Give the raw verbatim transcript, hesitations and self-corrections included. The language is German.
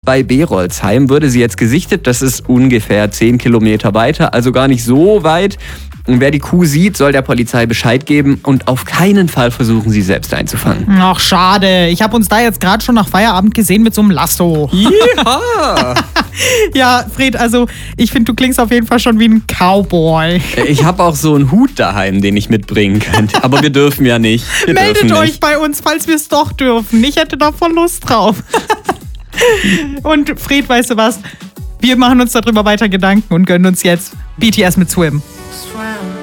bei Berolzheim würde sie jetzt gesichtet. Das ist ungefähr zehn Kilometer weiter, also gar nicht so weit. Und wer die Kuh sieht, soll der Polizei Bescheid geben und auf keinen Fall versuchen, sie selbst einzufangen. Ach, schade. Ich habe uns da jetzt gerade schon nach Feierabend gesehen mit so einem Lasso. Ja! Ja, Fred, also ich finde, du klingst auf jeden Fall schon wie ein Cowboy. Ich habe auch so einen Hut daheim, den ich mitbringen kann. Aber wir dürfen ja nicht. Wir Meldet dürfen euch nicht. bei uns, falls wir es doch dürfen. Ich hätte da voll Lust drauf. Und Fred, weißt du was? Wir machen uns darüber weiter Gedanken und gönnen uns jetzt B T S mit Swim.